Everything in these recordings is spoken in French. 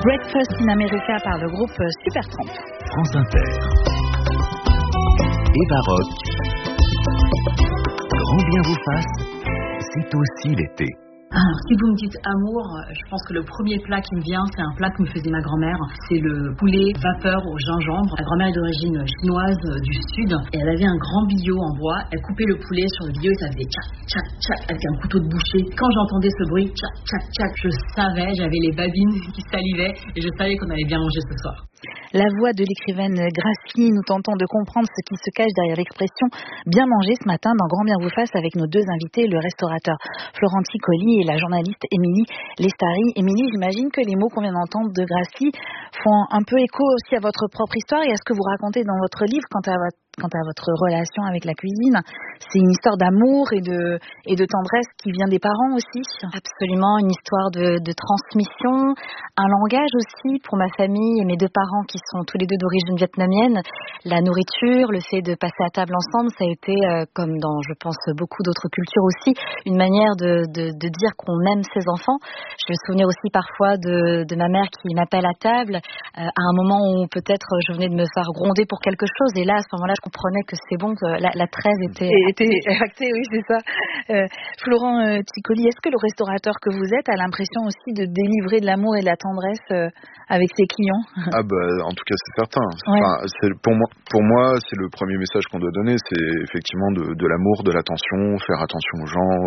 Breakfast in America par le groupe Supertramp. France Inter. Eva Rock. Grand bien vous fasse, c'est aussi l'été. Alors, si vous me dites amour, je pense que le premier plat qui me vient, c'est un plat que me faisait ma grand-mère. C'est le poulet vapeur au gingembre. Ma grand-mère est d'origine chinoise du sud et elle avait un grand billot en bois. Elle coupait le poulet sur le billot et ça faisait tchac, tchac, tchac avec un couteau de boucher. Quand j'entendais ce bruit, tchac, tchac, tchac, je savais, j'avais les babines qui salivaient et je savais qu'on allait bien manger ce soir. La voix de l'écrivaine Grassi, nous tentons de comprendre ce qui se cache derrière l'expression bien manger ce matin dans Grand bien vous fasse avec nos deux invités, le restaurateur Florent Ticoli et la journaliste Émilie Lestari. Émilie, j'imagine que les mots qu'on vient d'entendre de Grassi font un peu écho aussi à votre propre histoire et à ce que vous racontez dans votre livre quant à votre relation avec la cuisine. C'est une histoire d'amour et de tendresse qui vient des parents aussi. Absolument, une histoire de transmission, un langage aussi pour ma famille et mes deux parents qui sont tous les deux d'origine vietnamienne. La nourriture, le fait de passer à table ensemble, ça a été, comme dans, je pense, beaucoup d'autres cultures aussi, une manière de dire qu'on aime ses enfants. Je me souviens aussi parfois de ma mère qui m'appelle à table à un moment où peut-être je venais de me faire gronder pour quelque chose et là, à ce moment-là, je comprenais que c'est bon, que la trêve était actée, oui, c'est ça. Florent Ticoli, est-ce que le restaurateur que vous êtes a l'impression aussi de délivrer de l'amour et de la tendresse avec ses clients? Ah en tout cas, c'est certain. Ouais. Enfin, pour moi, c'est le premier message qu'on doit donner, c'est effectivement de l'amour, de l'attention, faire attention aux gens,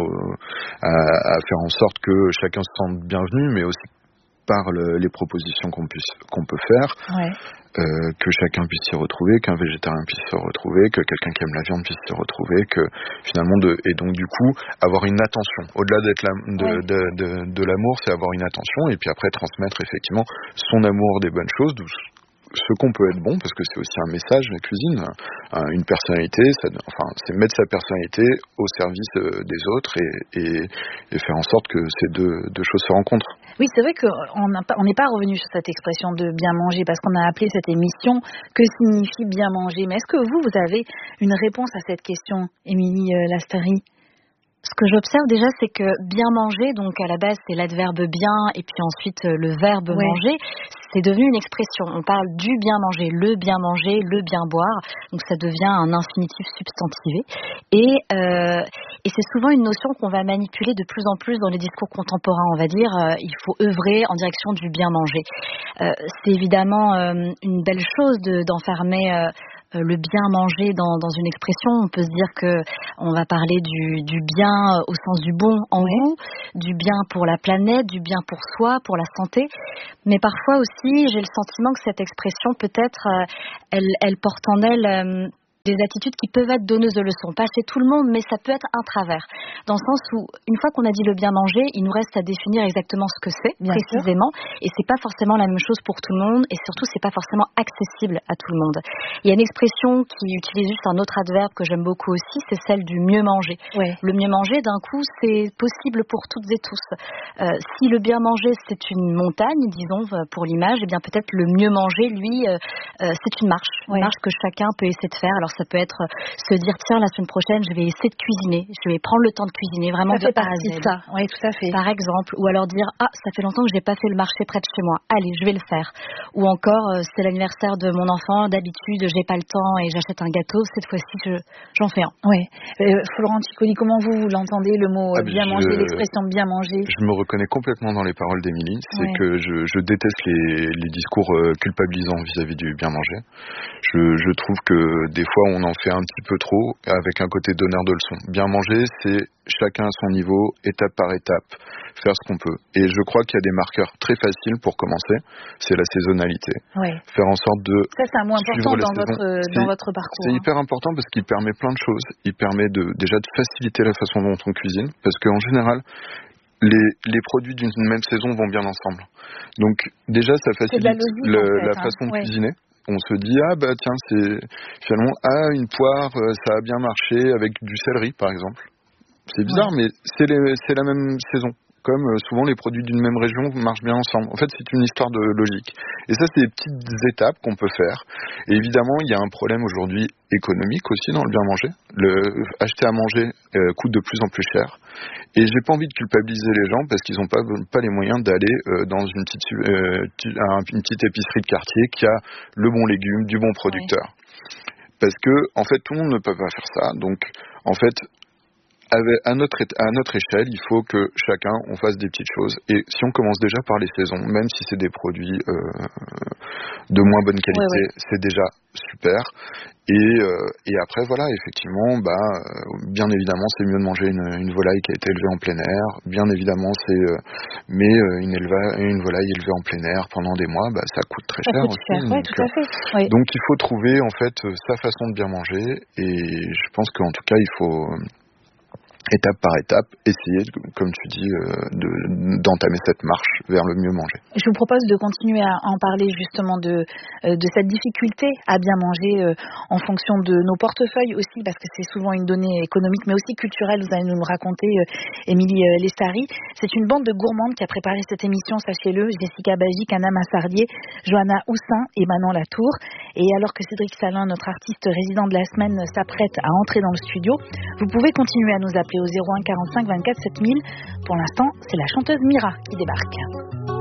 à faire en sorte que chacun se sente bienvenu, mais aussi par les propositions qu'on peut faire, ouais. Que chacun puisse s'y retrouver, qu'un végétarien puisse s'y retrouver, que quelqu'un qui aime la viande puisse s'y retrouver, que finalement et donc du coup avoir une attention. Au-delà de l'amour, c'est avoir une attention et puis après transmettre effectivement son amour des bonnes choses, ce qu'on peut être bon, parce que c'est aussi un message, la cuisine, une personnalité, c'est mettre sa personnalité au service des autres et faire en sorte que ces deux choses se rencontrent. Oui, c'est vrai qu'on n'est pas revenu sur cette expression de bien manger, parce qu'on a appelé cette émission « Que signifie bien manger ?» Mais est-ce que vous avez une réponse à cette question, Émilie Lestari? Ce que j'observe déjà, c'est que bien manger, donc à la base c'est l'adverbe bien et puis ensuite le verbe manger, c'est devenu une expression. On parle du bien manger, le bien boire, donc ça devient un infinitif substantivé. Et c'est souvent une notion qu'on va manipuler de plus en plus dans les discours contemporains. On va dire il faut œuvrer en direction du bien manger. C'est évidemment une belle chose d'enfermer le bien manger dans une expression. On peut se dire que on va parler du bien au sens du bon en goût, du bien pour la planète, du bien pour soi, pour la santé. Mais parfois aussi, j'ai le sentiment que cette expression, peut-être, elle porte en elle des attitudes qui peuvent être donneuses de leçons. Pas chez tout le monde, mais ça peut être un travers. Dans le sens où, une fois qu'on a dit le bien manger, il nous reste à définir exactement ce que c'est, bien précisément. Sûr. Et c'est pas forcément la même chose pour tout le monde, et surtout, c'est pas forcément accessible à tout le monde. Il y a une expression qui utilise juste un autre adverbe que j'aime beaucoup aussi, c'est celle du mieux manger. Ouais. Le mieux manger, d'un coup, c'est possible pour toutes et tous. Si le bien manger, c'est une montagne, disons, pour l'image, eh bien peut-être le mieux manger, lui, c'est une marche. Une marche que chacun peut essayer de faire. Alors ça peut être se dire tiens, la semaine prochaine je vais essayer de cuisiner, je vais prendre le temps de cuisiner vraiment de A à Z. Ça, oui, tout à fait. Par exemple, ou alors dire ça fait longtemps que j'ai pas fait le marché près de chez moi, allez, je vais le faire. Ou encore c'est l'anniversaire de mon enfant, d'habitude j'ai pas le temps et j'achète un gâteau, cette fois-ci j'en fais un. Oui. Florent Ticoli, comment vous l'entendez le mot bien manger, l'expression bien manger? Je me reconnais complètement dans les paroles d'Émilie, c'est que je déteste les discours culpabilisants vis-à-vis du bien manger. Je trouve que des fois on en fait un petit peu trop avec un côté donneur de leçons. Bien manger, c'est chacun à son niveau, étape par étape, faire ce qu'on peut. Et je crois qu'il y a des marqueurs très faciles pour commencer, c'est la saisonnalité. Faire en sorte de... Ça, c'est un mot important dans votre parcours. C'est hyper important parce qu'il permet plein de choses. Il permet déjà de faciliter la façon dont on cuisine, parce qu'en général, les produits d'une même saison vont bien ensemble. Donc déjà, ça facilite la façon de cuisiner. On se dit tiens, c'est finalement une poire, ça a bien marché avec du céleri par exemple. C'est bizarre, mais c'est la même saison. comme souvent les produits d'une même région marchent bien ensemble. En fait, c'est une histoire de logique. Et ça, c'est des petites étapes qu'on peut faire. Et évidemment, il y a un problème aujourd'hui économique aussi dans le bien manger. Acheter à manger coûte de plus en plus cher. Et j'ai pas envie de culpabiliser les gens parce qu'ils n'ont pas les moyens d'aller dans une petite épicerie de quartier qui a le bon légume, du bon producteur. Oui. Parce que, en fait, tout le monde ne peut pas faire ça. Donc, en fait, à notre échelle, il faut que chacun, on fasse des petites choses. Et si on commence déjà par les saisons, même si c'est des produits de moins bonne qualité, c'est déjà super. Et après, voilà, effectivement, bien évidemment, c'est mieux de manger une volaille qui a été élevée en plein air. Bien évidemment, mais une volaille élevée en plein air pendant des mois, ça coûte très cher aussi. Oui, tout à fait. Oui. Donc, il faut trouver, en fait, sa façon de bien manger. Et je pense qu'en tout cas, il faut étape par étape, essayer, comme tu dis, d'entamer cette marche vers le mieux manger. Je vous propose de continuer à en parler justement de cette difficulté à bien manger en fonction de nos portefeuilles aussi, parce que c'est souvent une donnée économique, mais aussi culturelle. Vous allez nous le raconter, Émilie Lestari. C'est une bande de gourmandes qui a préparé cette émission, sachez-le. Jessica Bagic, Anna Massardier, Johanna Houssin et Manon Latour. Et alors que Cédric Salin, notre artiste résident de la semaine, s'apprête à entrer dans le studio, vous pouvez continuer à nous appeler au 01 45 24 7000. Pour l'instant, c'est la chanteuse Mira qui débarque.